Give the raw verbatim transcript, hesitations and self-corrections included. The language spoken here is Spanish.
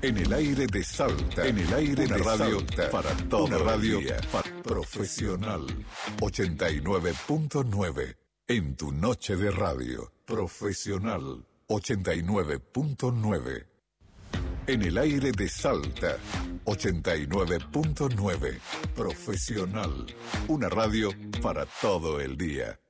En el aire de Salta. En el aire Una de radio Salta. Para todo Una radio día. Profesional. ochenta y nueve punto nueve. En tu noche de radio. Profesional. ochenta y nueve punto nueve. En el aire de Salta. ochenta y nueve punto nueve. Profesional. Una radio para todo el día.